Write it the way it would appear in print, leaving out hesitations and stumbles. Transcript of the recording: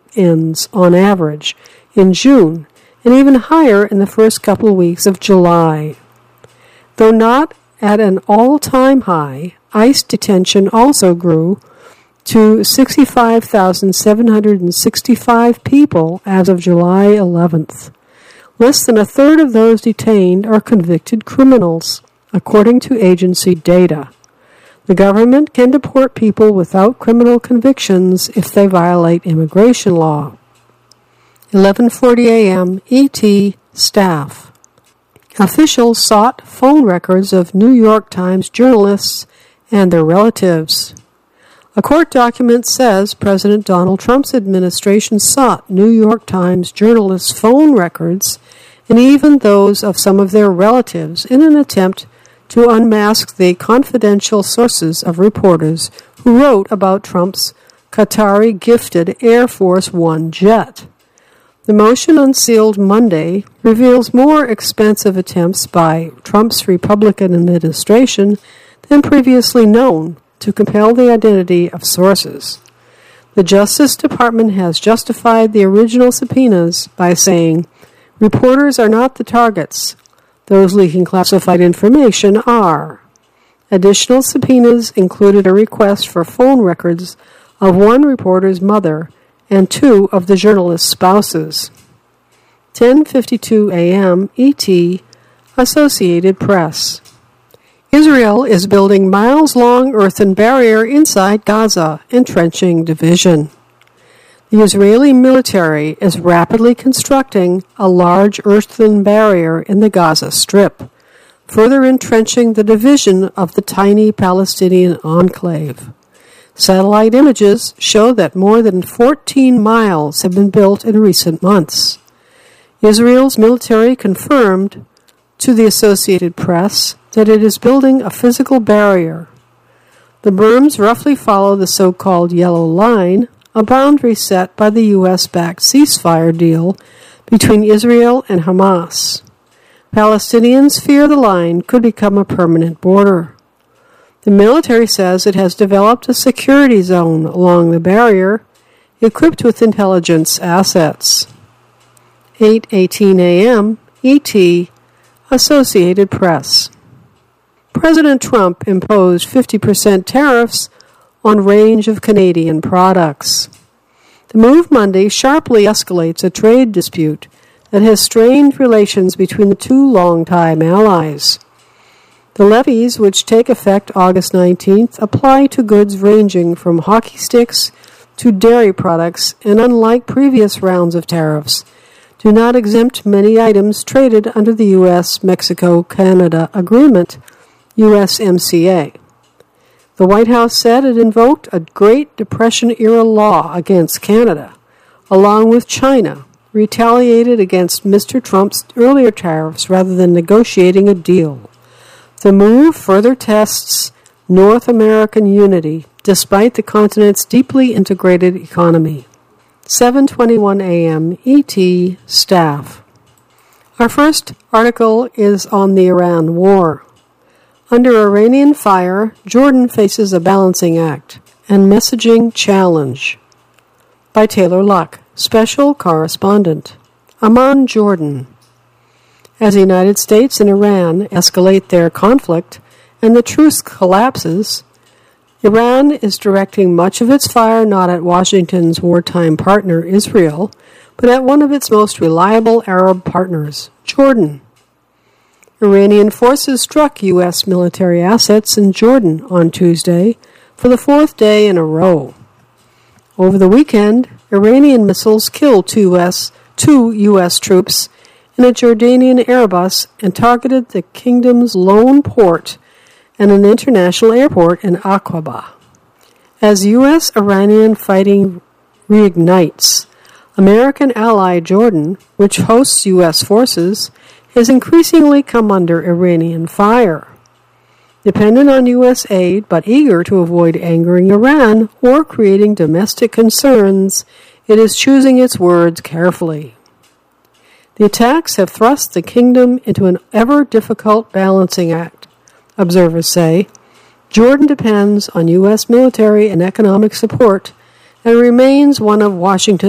ends on average in June, and even higher in the first couple of weeks of July. Though not at an all-time high, ICE detention also grew to 65,765 people as of July 11th. Less than a third of those detained are convicted criminals, according to agency data. The government can deport people without criminal convictions if they violate immigration law. 11:40 a.m. ET staff. Officials sought phone records of New York Times journalists and their relatives. A court document says President Donald Trump's administration sought New York Times journalists' phone records and even those of some of their relatives in an attempt to unmask the confidential sources of reporters who wrote about Trump's Qatari-gifted Air Force One jet. The motion, unsealed Monday, reveals more expensive attempts by Trump's Republican administration than previously known to compel the identity of sources. The Justice Department has justified the original subpoenas by saying, "Reporters are not the targets. Those leaking classified information are." Additional subpoenas included a request for phone records of one reporter's mother and two of the journalist's spouses. 10:52 a.m. ET, Associated Press. Israel is building miles-long earthen barrier inside Gaza, entrenching division. The Israeli military is rapidly constructing a large earthen barrier in the Gaza Strip, further entrenching the division of the tiny Palestinian enclave. Satellite images show that more than 14 miles have been built in recent months. Israel's military confirmed to the Associated Press that it is building a physical barrier. The berms roughly follow the so-called Yellow Line, a boundary set by the U.S.-backed ceasefire deal between Israel and Hamas. Palestinians fear the line could become a permanent border. The military says it has developed a security zone along the barrier, equipped with intelligence assets. 8:18 a.m. ET, Associated Press. President Trump imposed 50% tariffs on range of Canadian products. The move Monday sharply escalates a trade dispute that has strained relations between the two longtime allies. The levies, which take effect August 19th, apply to goods ranging from hockey sticks to dairy products and, unlike previous rounds of tariffs, do not exempt many items traded under the U.S.-Mexico-Canada Agreement, USMCA. The White House said it invoked a Great Depression-era law against Canada, along with China, retaliated against Mr. Trump's earlier tariffs rather than negotiating a deal. The move further tests North American unity, despite the continent's deeply integrated economy. 7:21 a.m. ET staff. Our first article is on the Iran war. Under Iranian fire, Jordan faces a balancing act and messaging challenge. By Taylor Luck, Special Correspondent. Amman, Jordan. As the United States and Iran escalate their conflict and the truce collapses, Iran is directing much of its fire not at Washington's wartime partner, Israel, but at one of its most reliable Arab partners, Jordan. Iranian forces struck U.S. military assets in Jordan on Tuesday for the fourth day in a row. Over the weekend, Iranian missiles killed two U.S. troops in a Jordanian Airbus and targeted the kingdom's lone port and an international airport in Aqaba. As U.S.-Iranian fighting reignites, American ally Jordan, which hosts U.S. forces, has increasingly come under Iranian fire. Dependent on U.S. aid but eager to avoid angering Iran or creating domestic concerns, it is choosing its words carefully. The attacks have thrust the kingdom into an ever-difficult balancing act, observers say. Jordan depends on U.S. military and economic support and remains one of Washington's